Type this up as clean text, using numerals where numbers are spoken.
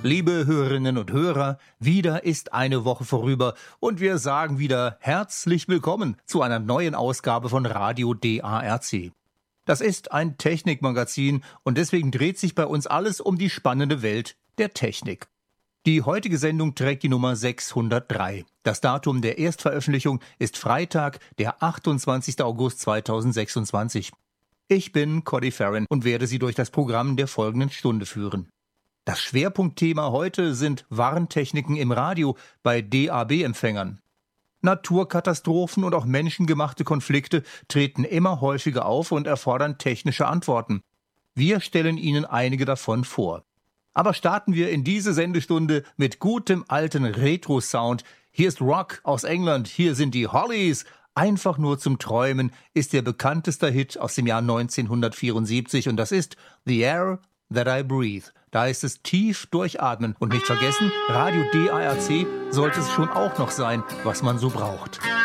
Liebe Hörerinnen und Hörer, wieder ist eine Woche vorüber und wir sagen wieder herzlich willkommen zu einer neuen Ausgabe von Radio DARC. Das ist ein Technikmagazin und deswegen dreht sich bei uns alles um die spannende Welt der Technik. Die heutige Sendung trägt die Nummer 603. Das Datum der Erstveröffentlichung ist Freitag, der 28. August 2026. Ich bin Cody Farron und werde Sie durch das Programm der folgenden Stunde führen. Das Schwerpunktthema heute sind Warntechniken im Radio bei DAB-Empfängern. Naturkatastrophen und auch menschengemachte Konflikte treten immer häufiger auf und erfordern technische Antworten. Wir stellen Ihnen einige davon vor. Aber starten wir in diese Sendestunde mit gutem alten Retro-Sound. Hier ist Rock aus England, hier sind die Hollies. Einfach nur zum Träumen ist der bekannteste Hit aus dem Jahr 1974 und das ist The Air That I Breathe. Da ist es tief durchatmen und nicht vergessen, Radio DARC sollte es schon auch noch sein, was man so braucht.